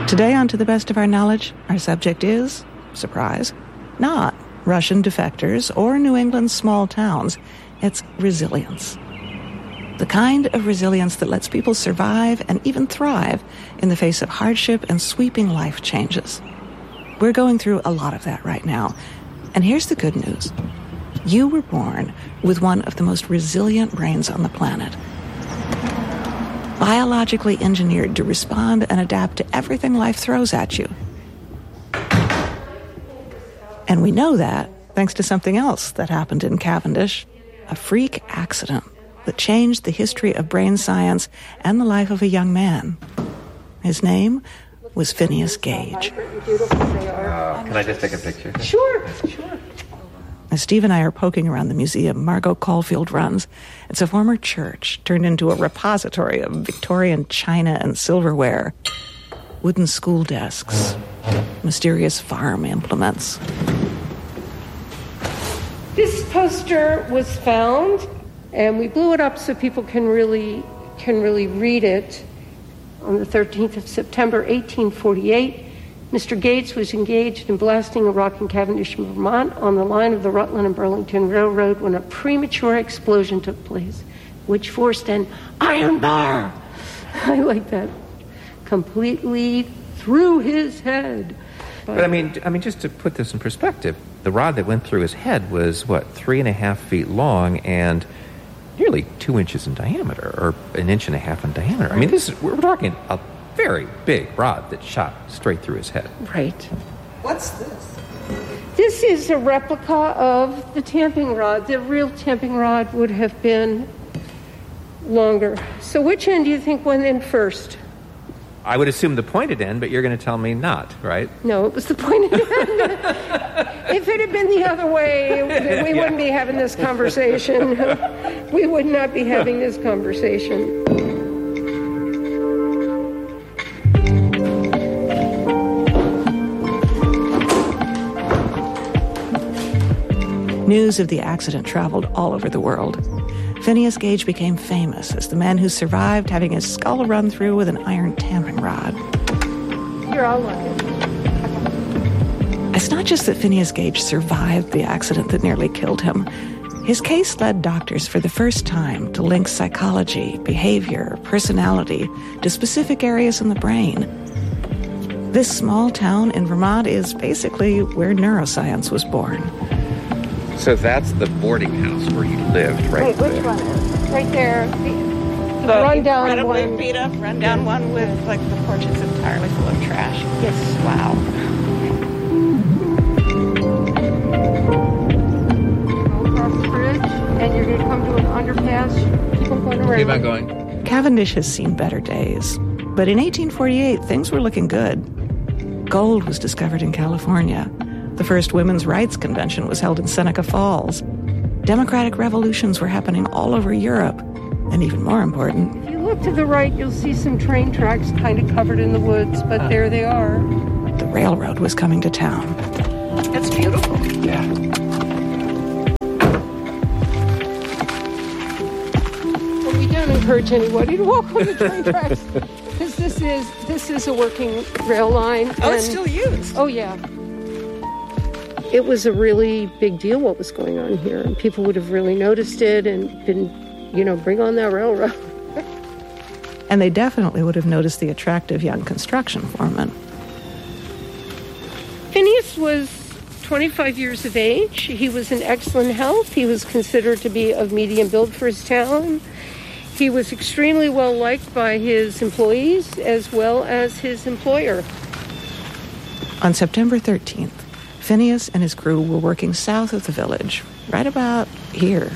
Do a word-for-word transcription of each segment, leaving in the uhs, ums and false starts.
Today, on To the Best of Our Knowledge, our subject is, surprise, not Russian defectors or New England's small towns. It's resilience. The kind of resilience that lets people survive and even thrive in the face of hardship and sweeping life changes. We're going through a lot of that right now. And here's the good news. You were born with one of the most resilient brains on the planet. Biologically engineered to respond and adapt to everything life throws at you. And we know that thanks to something else that happened in Cavendish, a freak accident that changed the history of brain science and the life of a young man. His name was Phineas Gage. Oh, can I just take a picture? Sure, sure. As Steve and I are poking around the museum Margot Caulfield runs, it's a former church turned into a repository of Victorian china and silverware, wooden school desks, mysterious farm implements. This poster was found, and we blew it up so people can really can really read it. On the thirteenth of September, eighteen forty-eight, Mister Gates was engaged in blasting a rock in Cavendish, Vermont, on the line of the Rutland and Burlington Railroad when a premature explosion took place, which forced an iron bar, I like that, completely through his head. But, but I mean, I mean, just to put this in perspective, the rod that went through his head was, what, three and a half feet long and nearly two inches in diameter, or an inch and a half in diameter. I mean, this is, we're talking a very big rod that shot straight through his head. Right. What's this? This is a replica of the tamping rod. The real tamping rod would have been longer. So which end do you think went in first? I would assume the pointed end, but you're going to tell me not, right? No, it was the pointed end. If it had been the other way, we yeah. wouldn't be having this conversation. We would not be having this conversation. News of the accident traveled all over the world. Phineas Gage became famous as the man who survived having his skull run through with an iron tamping rod. Here, I'll look it. It's not just that Phineas Gage survived the accident that nearly killed him. His case led doctors for the first time to link psychology, behavior, personality to specific areas in the brain. This small town in Vermont is basically where neuroscience was born. So that's the boarding house where you lived, right? Wait, which one is? Right there. The, the rundown incredibly one. beat up rundown one with like the porches entirely full of trash. Yes. Wow. Go across the bridge, and you're going to come to an underpass. Keep on going around. Keep on going. Cavendish has seen better days. But in eighteen forty-eight, things were looking good. Gold was discovered in California. The first women's rights convention was held in Seneca Falls. Democratic revolutions were happening all over Europe. And even more important, If you look to the right, you'll see some train tracks kind of covered in the woods, but uh, there they are. The railroad was coming to town. It's beautiful. Yeah. Well, we don't encourage anybody to walk on the train tracks, because this is this is a working rail line. Oh, it's still used. Oh, yeah. It was a really big deal what was going on here, and people would have really noticed it and been, you know, bring on that railroad. And they definitely would have noticed the attractive young construction foreman. Phineas was twenty-five years of age. He was in excellent health. He was considered to be of medium build for his town. He was extremely well liked by his employees as well as his employer. On September thirteenth, Phineas and his crew were working south of the village, right about here.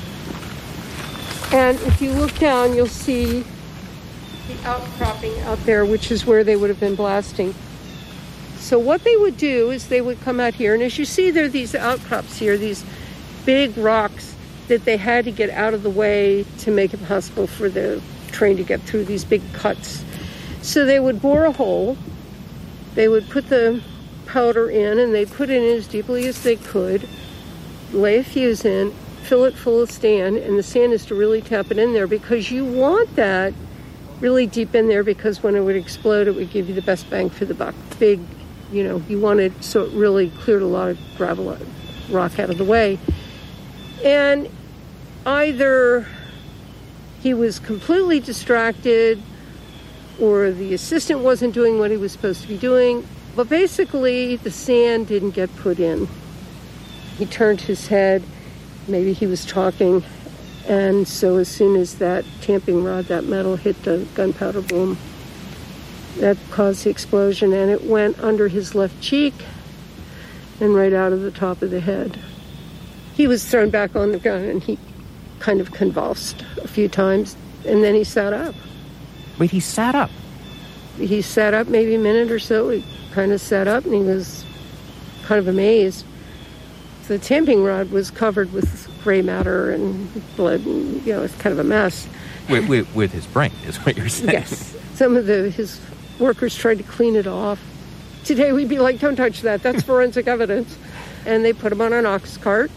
And if you look down, you'll see the outcropping out there, which is where they would have been blasting. So what they would do is they would come out here, and as you see, there are these outcrops here, these big rocks that they had to get out of the way to make it possible for the train to get through these big cuts. So they would bore a hole, they would put the powder in, and they put it in as deeply as they could, lay a fuse in, fill it full of sand, and the sand is to really tap it in there, because you want that really deep in there because when it would explode, it would give you the best bang for the buck. Big, you know, you wanted, so it really cleared a lot of gravel, rock out of the way. And either he was completely distracted or the assistant wasn't doing what he was supposed to be doing. But basically, the sand didn't get put in. He turned his head. Maybe he was talking. And so as soon as that tamping rod, that metal, hit the gunpowder boom, that caused the explosion. And it went under his left cheek and right out of the top of the head. He was thrown back on the ground and he kind of convulsed a few times. And then he sat up. Wait, he sat up? He sat up maybe a minute or so. He kind of sat up and he was kind of amazed. The tamping rod was covered with gray matter and blood, and, you know, it's kind of a mess. With, with, with his brain, is what you're saying. Yes. Some of the his workers tried to clean it off. Today we'd be like, don't touch that. That's forensic evidence. And they put him on an ox cart.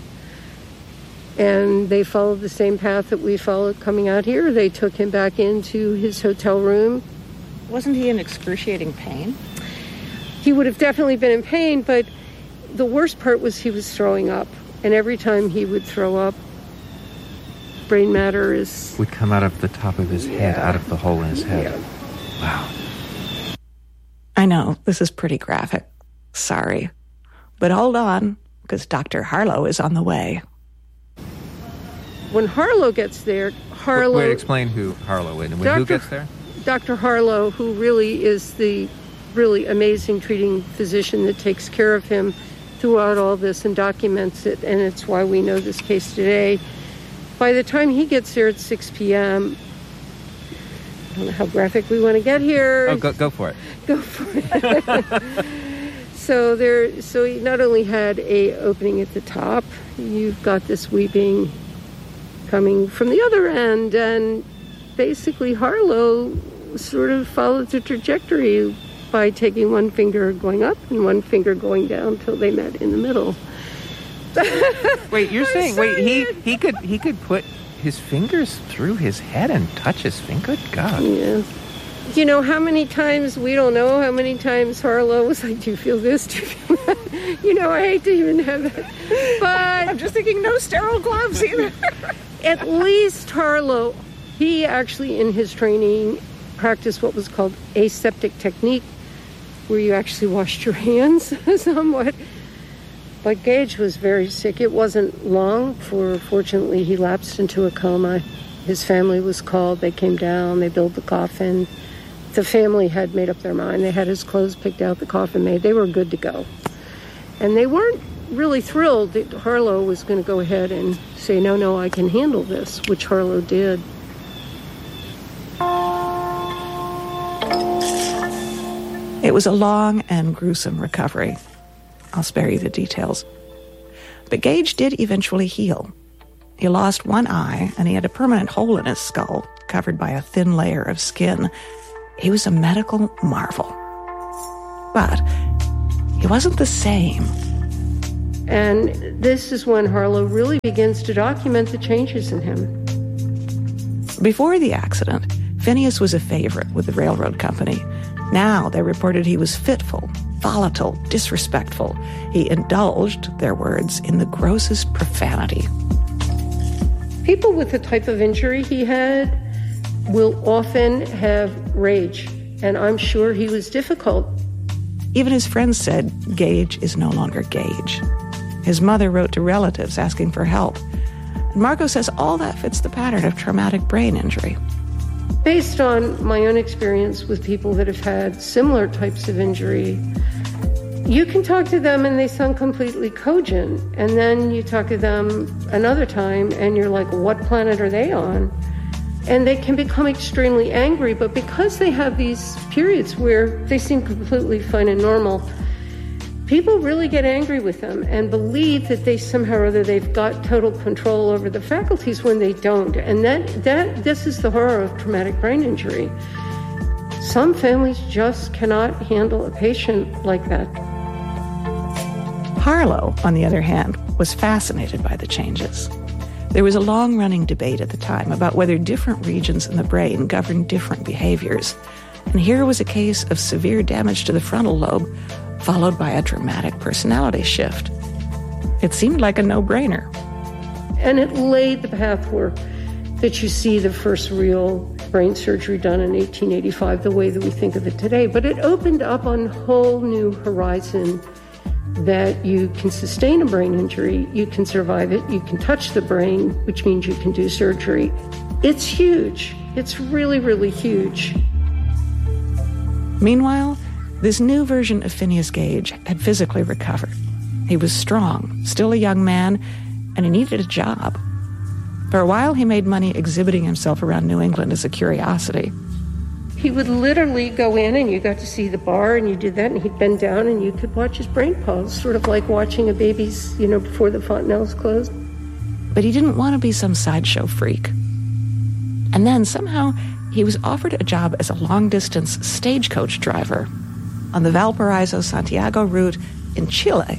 And they followed the same path that we followed coming out here. They took him back into his hotel room. Wasn't he in excruciating pain? He would have definitely been in pain, but the worst part was he was throwing up. And every time he would throw up, brain matter is... would come out of the top of his head, Yeah. out of the hole in his head. Yeah. Wow. I know, this is pretty graphic. Sorry. But hold on, because Doctor Harlow is on the way. When Harlow gets there, Harlow... Wait, explain who Harlow is. And when Doctor who gets there? Doctor Harlow, who really is the really amazing treating physician that takes care of him throughout all this and documents it, and it's why we know this case today. By the time he gets there at six p.m., I don't know how graphic we want to get here. Oh, go, go for it. Go for it. So there, so he not only had a opening at the top, you've got this weeping coming from the other end, and basically Harlow sort of followed the trajectory by taking one finger going up and one finger going down till they met in the middle. Wait, you're I'm saying wait he sorry. he could he could put his fingers through his head and touch his finger? Good God. Yeah. You know how many times, we don't know how many times Harlow was like, do you feel this? Do you feel that? You know, I hate to even have that. But I'm just thinking no sterile gloves either. at least Harlow, he actually in his training practiced what was called aseptic technique, where you actually washed your hands somewhat. But Gage was very sick. It wasn't long for, fortunately, he lapsed into a coma. His family was called. They came down. They built the coffin. The family had made up their mind. They had his clothes picked out, the coffin made. They were good to go. And they weren't really thrilled that Harlow was going to go ahead and say, no, no, I can handle this, which Harlow did. It was a long and gruesome recovery. I'll spare you the details. But Gage did eventually heal. He lost one eye, and he had a permanent hole in his skull, covered by a thin layer of skin. He was a medical marvel. But he wasn't the same. And this is when Harlow really begins to document the changes in him. Before the accident, Phineas was a favorite with the railroad company. Now they reported he was fitful, volatile, disrespectful. He indulged, their words, in the grossest profanity. People with the type of injury he had will often have rage, and I'm sure he was difficult. Even his friends said Gage is no longer Gage. His mother wrote to relatives asking for help. And Margot says all that fits the pattern of traumatic brain injury. Based on my own experience with people that have had similar types of injury, you can talk to them and they sound completely cogent. And then you talk to them another time and you're like, what planet are they on? And they can become extremely angry. But because they have these periods where they seem completely fine and normal, people really get angry with them and believe that they somehow or other they've got total control over the faculties when they don't. And that, that this is the horror of traumatic brain injury. Some families just cannot handle a patient like that. Harlow, on the other hand, was fascinated by the changes. There was a long-running debate at the time about whether different regions in the brain govern different behaviors. And here was a case of severe damage to the frontal lobe, followed by a dramatic personality shift. It seemed like a no-brainer. And it laid the pathwork that you see the first real brain surgery done in eighteen eighty-five, the way that we think of it today. But it opened up on a whole new horizon that you can sustain a brain injury, you can survive it, you can touch the brain, which means you can do surgery. It's huge. It's really, really huge. Meanwhile, this new version of Phineas Gage had physically recovered. He was strong, still a young man, and he needed a job. For a while, he made money exhibiting himself around New England as a curiosity. He would literally go in and you got to see the bar and you did that and he'd bend down and you could watch his brain pulse, sort of like watching a baby's, you know, before the fontanelles closed. But he didn't want to be some sideshow freak. And then somehow he was offered a job as a long-distance stagecoach driver on the Valparaiso-Santiago route in Chile.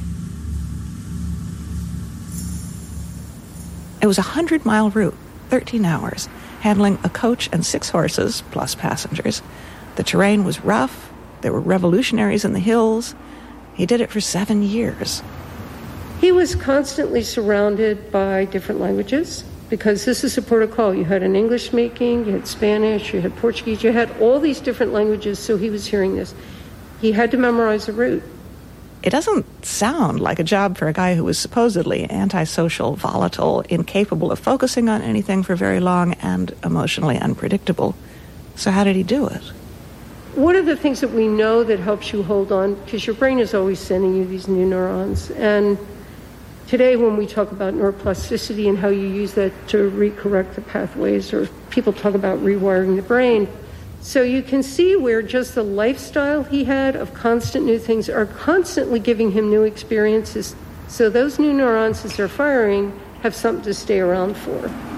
It was a hundred-mile route, thirteen hours, handling a coach and six horses, plus passengers. The terrain was rough. There were revolutionaries in the hills. He did it for seven years. He was constantly surrounded by different languages because this is a protocol. You had an English speaking, you had Spanish, you had Portuguese, you had all these different languages, so he was hearing this. He had to memorize the route. It doesn't sound like a job for a guy who was supposedly antisocial, volatile, incapable of focusing on anything for very long, and emotionally unpredictable. So how did he do it? One of the things that we know that helps you hold on, because your brain is always sending you these new neurons, and today when we talk about neuroplasticity and how you use that to recorrect the pathways, or people talk about rewiring the brain, so you can see where just the lifestyle he had of constant new things are constantly giving him new experiences. So those new neurons, as they're firing, have something to stay around for.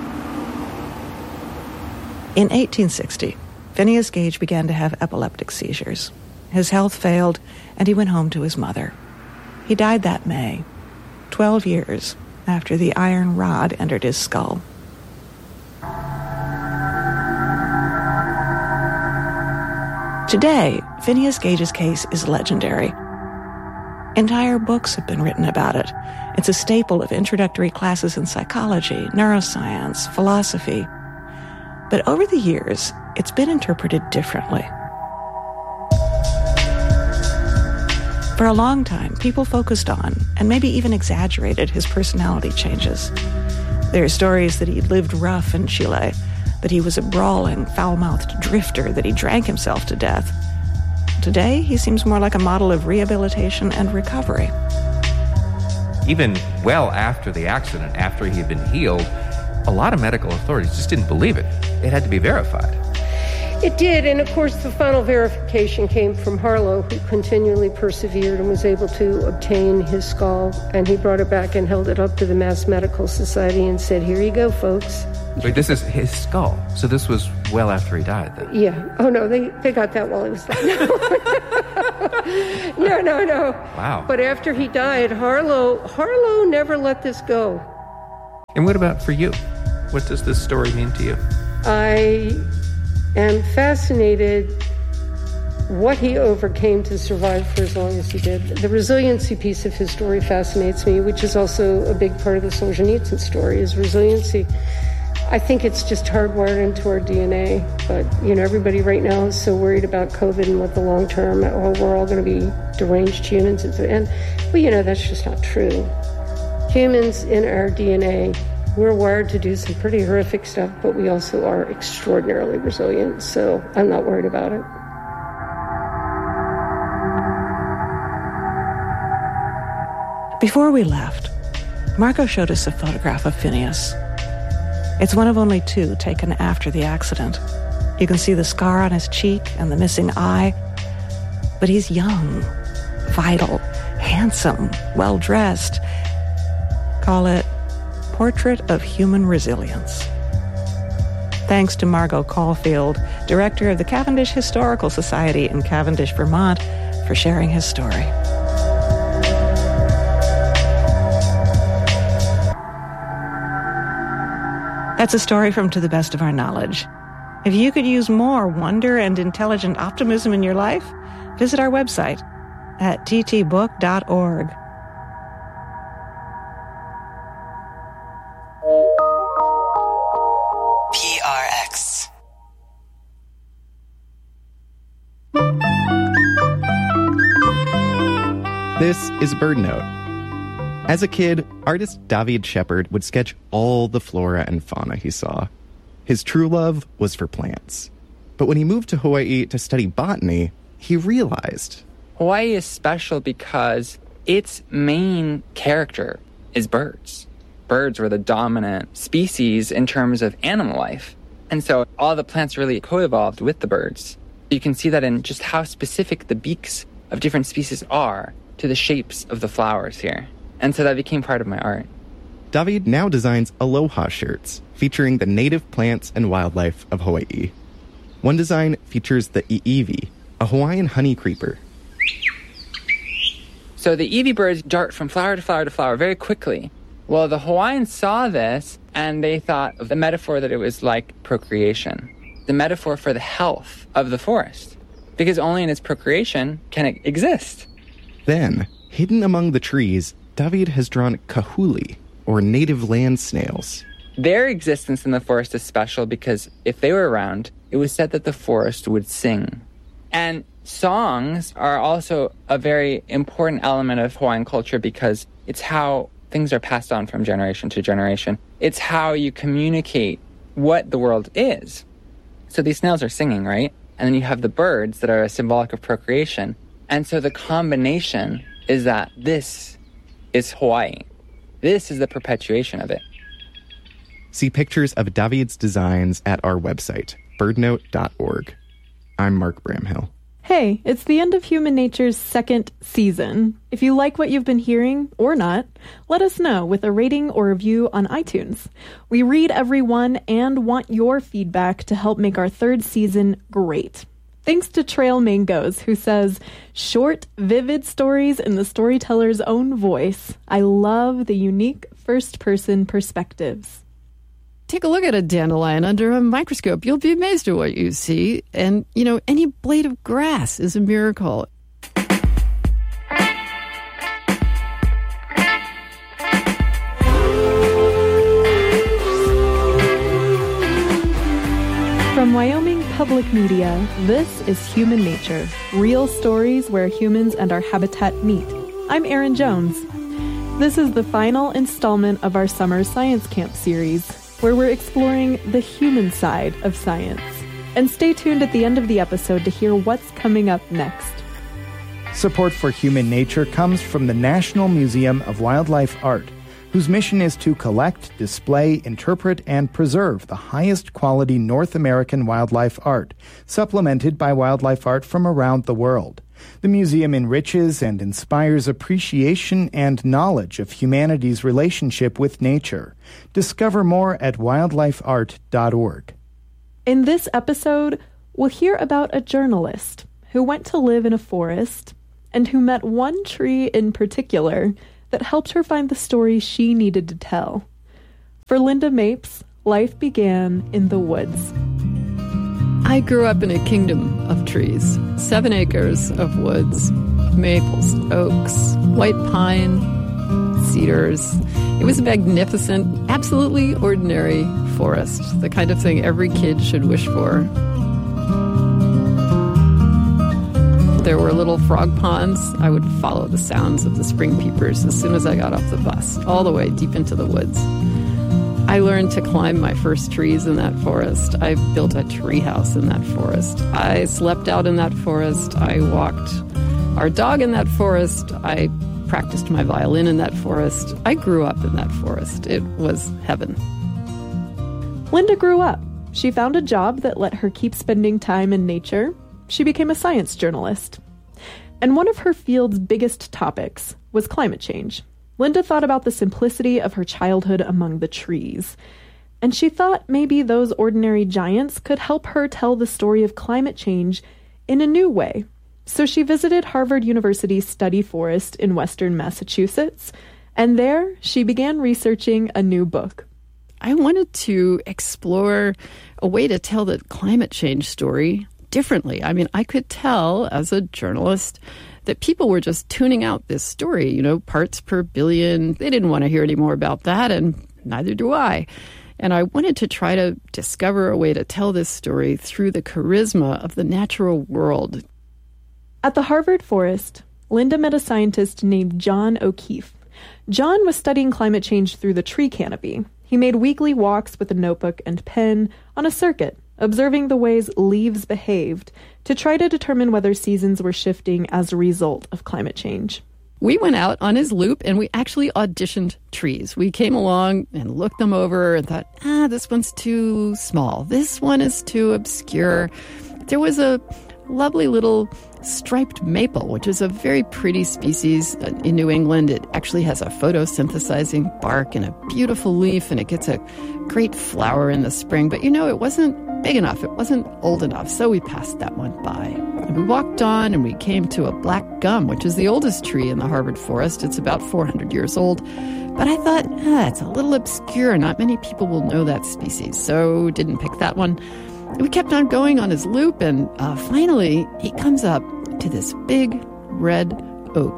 In eighteen sixty, Phineas Gage began to have epileptic seizures. His health failed, and he went home to his mother. He died that May, twelve years after the iron rod entered his skull. Today, Phineas Gage's case is legendary. Entire books have been written about it. It's a staple of introductory classes in psychology, neuroscience, philosophy. But over the years, it's been interpreted differently. For a long time, people focused on, and maybe even exaggerated, his personality changes. There are stories that he lived rough in Chile, that he was a brawling, foul-mouthed drifter, that he drank himself to death. Today, he seems more like a model of rehabilitation and recovery. Even well after the accident, after he had been healed, a lot of medical authorities just didn't believe it. It had to be verified. It did, and of course the final verification came from Harlow, who continually persevered and was able to obtain his skull, and he brought it back and held it up to the Mass Medical Society and said, "Here you go, folks." Wait, this is his skull. So this was well after he died, then? Yeah. Oh, no, they, they got that while he was alive. No, no, no. Wow. But after he died, Harlow, Harlow never let this go. And what about for you? What does this story mean to you? I am fascinated what he overcame to survive for as long as he did. The resiliency piece of his story fascinates me, which is also a big part of the Solzhenitsyn story, is resiliency. I think it's just hardwired into our D N A, but, you know, everybody right now is so worried about COVID and what the long term, oh, we're all going to be deranged humans. And, well, you know, that's just not true. Humans in our D N A, we're wired to do some pretty horrific stuff, but we also are extraordinarily resilient, so I'm not worried about it. Before we left, Margot showed us a photograph of Phineas. It's one of only two taken after the accident. You can see the scar on his cheek and the missing eye, but he's young, vital, handsome, well-dressed. Call it Portrait of Human Resilience. Thanks to Margot Caulfield, director of the Cavendish Historical Society in Cavendish, Vermont, for sharing his story. That's a story from To the Best of Our Knowledge. If you could use more wonder and intelligent optimism in your life, visit our website at t t book dot org. P R X. This is BirdNote. As a kid, artist David Shepard would sketch all the flora and fauna he saw. His true love was for plants. But when he moved to Hawaii to study botany, he realized Hawaii is special because its main character is birds. Birds were the dominant species in terms of animal life. And so all the plants really co-evolved with the birds. You can see that in just how specific the beaks of different species are to the shapes of the flowers here. And so that became part of my art. David now designs aloha shirts featuring the native plants and wildlife of Hawaii. One design features the iiwi, a Hawaiian honey creeper. So the iiwi birds dart from flower to flower to flower very quickly. Well, the Hawaiians saw this and they thought of the metaphor that it was like procreation, the metaphor for the health of the forest, because only in its procreation can it exist. Then, hidden among the trees, David has drawn kahuli, or native land snails. Their existence in the forest is special because if they were around, it was said that the forest would sing. And songs are also a very important element of Hawaiian culture because it's how things are passed on from generation to generation. It's how you communicate what the world is. So these snails are singing, right? And then you have the birds that are symbolic of procreation. And so the combination is that this is Hawaii. This is the perpetuation of it. See pictures of David's designs at our website, bird note dot org. I'm Mark Bramhill. Hey, it's the end of Human Nature's second season. If you like what you've been hearing, or not, let us know with a rating or review on iTunes. We read every one and want your feedback to help make our third season great. Thanks to Trail Mangoes, who says, short, vivid stories in the storyteller's own voice. I love the unique first-person perspectives. Take a look at a dandelion under a microscope. You'll be amazed at what you see. And, you know, any blade of grass is a miracle. From Wyoming Public Media, this is Human Nature, real stories where humans and our habitat meet. I'm Erin Jones. This is the final installment of our summer science camp series, where we're exploring the human side of science. And stay tuned at the end of the episode to hear what's coming up next. Support for Human Nature comes from the National Museum of Wildlife Art, whose mission is to collect, display, interpret, and preserve the highest quality North American wildlife art, supplemented by wildlife art from around the world. The museum enriches and inspires appreciation and knowledge of humanity's relationship with nature. Discover more at wildlife art dot org. In this episode, we'll hear about a journalist who went to live in a forest and who met one tree in particular that helped her find the story she needed to tell. For Linda Mapes, life began in the woods. I grew up in a kingdom of trees, seven acres of woods, maples, oaks, white pine, cedars. It was a magnificent, absolutely ordinary forest, the kind of thing every kid should wish for. There were little frog ponds. I would follow the sounds of the spring peepers as soon as I got off the bus, all the way deep into the woods. I learned to climb my first trees in that forest. I built a tree house in that forest. I slept out in that forest. I walked our dog in that forest. I practiced my violin in that forest. I grew up in that forest. It was heaven. Linda grew up. She found a job that let her keep spending time in nature. She became a science journalist. And one of her field's biggest topics was climate change. Linda thought about the simplicity of her childhood among the trees. And she thought maybe those ordinary giants could help her tell the story of climate change in a new way. So she visited Harvard University's Study Forest in western Massachusetts, and there she began researching a new book. I wanted to explore a way to tell the climate change story differently. I mean, I could tell as a journalist that people were just tuning out this story, you know, parts per billion. They didn't want to hear any more about that, and neither do I. And I wanted to try to discover a way to tell this story through the charisma of the natural world. At the Harvard forest, Linda met a scientist named John O'Keefe. John was studying climate change through the tree canopy. He made weekly walks with a notebook and pen on a circuit, observing the ways leaves behaved to try to determine whether seasons were shifting as a result of climate change. We went out on his loop and we actually auditioned trees. We came along and looked them over and thought, ah, this one's too small. This one is too obscure. There was a lovely little striped maple, which is a very pretty species in New England. It actually has a photosynthesizing bark and a beautiful leaf, and it gets a great flower in the spring. But, you know, it wasn't big enough. It wasn't old enough. So we passed that one by. And we walked on and we came to a black gum, which is the oldest tree in the Harvard forest. It's about four hundred years old. But I thought, ah, it's a little obscure. Not many people will know that species. So didn't pick that one. We kept on going on his loop, and uh, finally he comes up to this big red oak.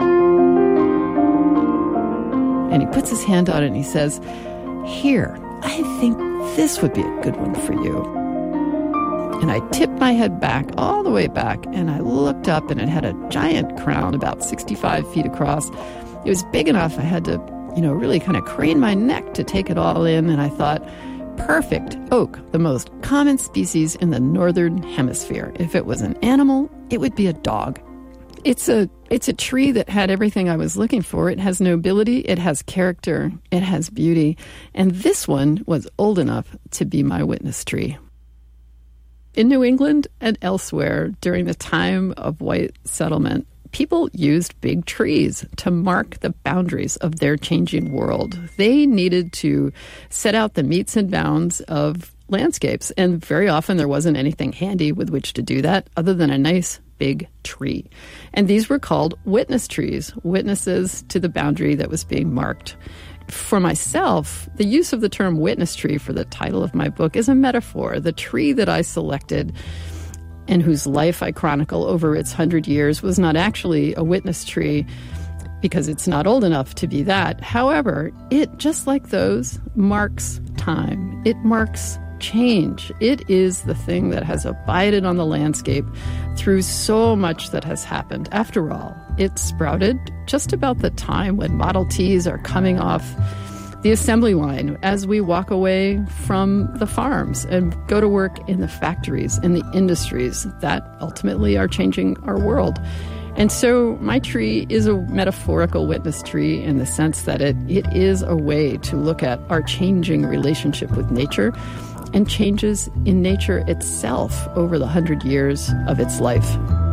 And he puts his hand on it and he says, "Here, I think this would be a good one for you." And I tipped my head back, all the way back, and I looked up, and it had a giant crown about sixty-five feet across. It was big enough I had to, you know, really kind of crane my neck to take it all in, and I thought, perfect. Oak, the most common species in the northern hemisphere. If it was an animal, it would be a dog. It's a it's a tree that had everything I was looking for. It has nobility, it has character, it has beauty. And this one was old enough to be my witness tree. In New England and elsewhere during the time of white settlement, people used big trees to mark the boundaries of their changing world. They needed to set out the metes and bounds of landscapes, and very often there wasn't anything handy with which to do that other than a nice big tree. And these were called witness trees, witnesses to the boundary that was being marked. For myself, the use of the term witness tree for the title of my book is a metaphor. The tree that I selected and whose life I chronicle over its hundred years was not actually a witness tree because it's not old enough to be that. However, it, just like those, marks time. It marks change. It is the thing that has abided on the landscape through so much that has happened. After all, it sprouted just about the time when Model Ts are coming off the assembly line as we walk away from the farms and go to work in the factories, in the industries that ultimately are changing our world. And so my tree is a metaphorical witness tree in the sense that it, it is a way to look at our changing relationship with nature and changes in nature itself over the hundred years of its life.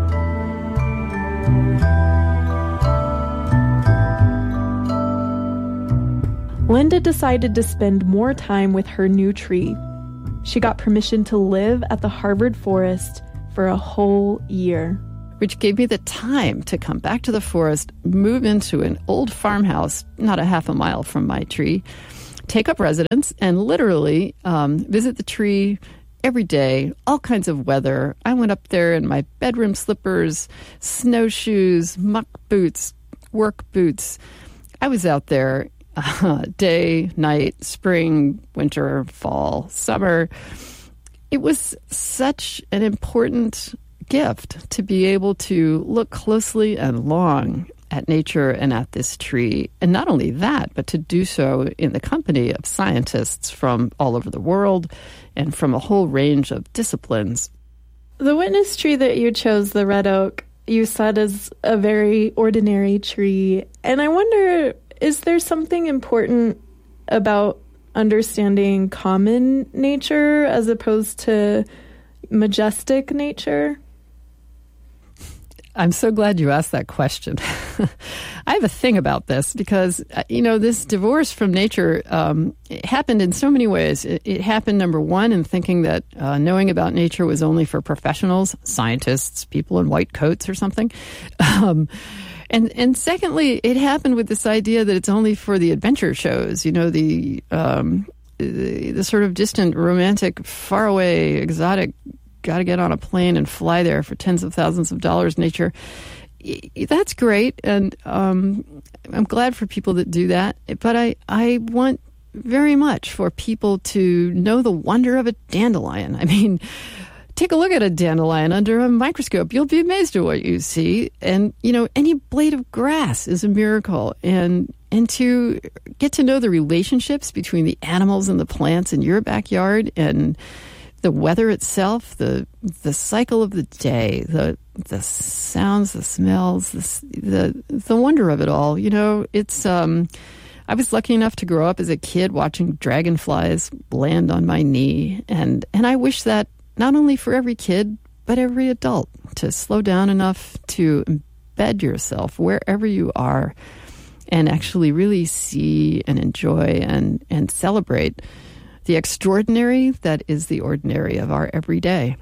Linda decided to spend more time with her new tree. She got permission to live at the Harvard forest for a whole year. Which gave me the time to come back to the forest, move into an old farmhouse not a half a mile from my tree, take up residence, and literally um, visit the tree every day, all kinds of weather. I went up there in my bedroom slippers, snowshoes, muck boots, work boots. I was out there uh, day, night, spring, winter, fall, summer. It was such an important gift to be able to look closely and long at nature and at this tree. And not only that, but to do so in the company of scientists from all over the world and from a whole range of disciplines. The witness tree that you chose, the red oak, you said is a very ordinary tree. And I wonder, is there something important about understanding common nature as opposed to majestic nature? I'm so glad you asked that question. I have a thing about this because, you know, this divorce from nature um, it happened in so many ways. It, it happened, number one, in thinking that uh, knowing about nature was only for professionals, scientists, people in white coats or something. Um, and and secondly, it happened with this idea that it's only for the adventure shows, you know, the um, the, the sort of distant, romantic, faraway, exotic, got to get on a plane and fly there for tens of thousands of dollars nature. That's great, and um, I'm glad for people that do that. But I, I want very much for people to know the wonder of a dandelion. I mean, take a look at a dandelion under a microscope. You'll be amazed at what you see. And, you know, any blade of grass is a miracle. And and to get to know the relationships between the animals and the plants in your backyard and the weather itself, the the cycle of the day, the the sounds, the smells, the the, the wonder of it all. You know, it's... um. I was lucky enough to grow up as a kid watching dragonflies land on my knee. And, and I wish that not only for every kid, but every adult, to slow down enough to embed yourself wherever you are and actually really see and enjoy and, and celebrate the extraordinary that is the ordinary of our everyday.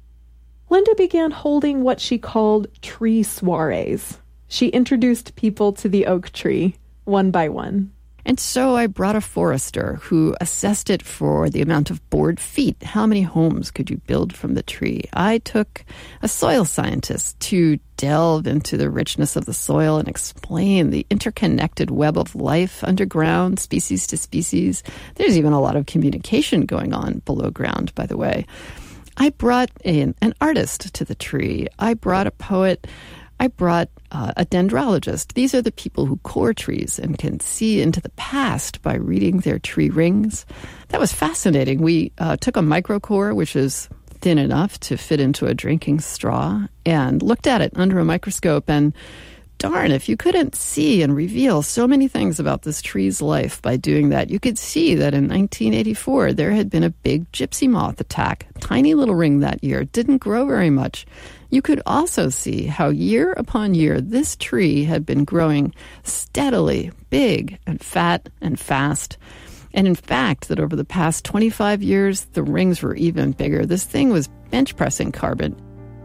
Linda began holding what she called tree soirees. She introduced people to the oak tree, one by one. And so I brought a forester who assessed it for the amount of board feet. How many homes could you build from the tree? I took a soil scientist to delve into the richness of the soil and explain the interconnected web of life underground, species to species. There's even a lot of communication going on below ground, by the way. I brought an, an artist to the tree. I brought a poet. I brought uh, a dendrologist. These are the people who core trees and can see into the past by reading their tree rings. That was fascinating. We uh, took a microcore, which is thin enough to fit into a drinking straw, and looked at it under a microscope. And darn, if you couldn't see and reveal so many things about this tree's life by doing that, you could see that in nineteen eighty-four, there had been a big gypsy moth attack. Tiny little ring that year, didn't grow very much. You could also see how year upon year this tree had been growing steadily, big and fat and fast. And in fact, that over the past twenty-five years, the rings were even bigger. This thing was bench pressing carbon.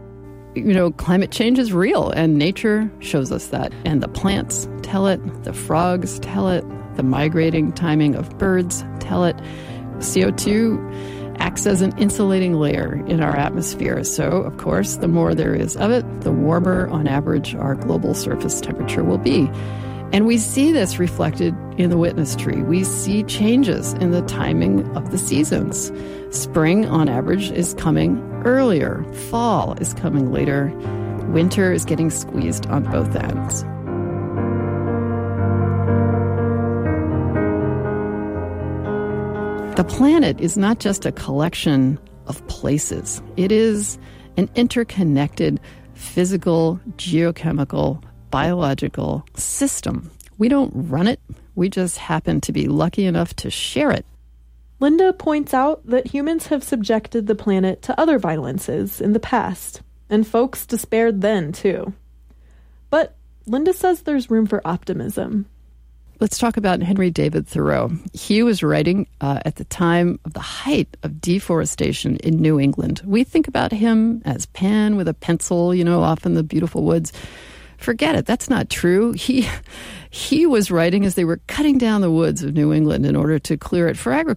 You know, climate change is real, and nature shows us that. And the plants tell it, the frogs tell it, the migrating timing of birds tell it. C O two acts as an insulating layer in our atmosphere. So, of course, the more there is of it, the warmer, on average, our global surface temperature will be. And we see this reflected in the witness tree. We see changes in the timing of the seasons. Spring, on average, is coming earlier. Fall is coming later. Winter is getting squeezed on both ends. The planet is not just a collection of places. It is an interconnected physical, geochemical, biological system. We don't run it. We just happen to be lucky enough to share it. Linda points out that humans have subjected the planet to other violences in the past, and folks despaired then, too. But Linda says there's room for optimism. Let's talk about Henry David Thoreau. He was writing uh, at the time of the height of deforestation in New England. We think about him as Pan with a pencil, you know, off in the beautiful woods. Forget it. That's not true. He he was writing as they were cutting down the woods of New England in order to clear it for agriculture.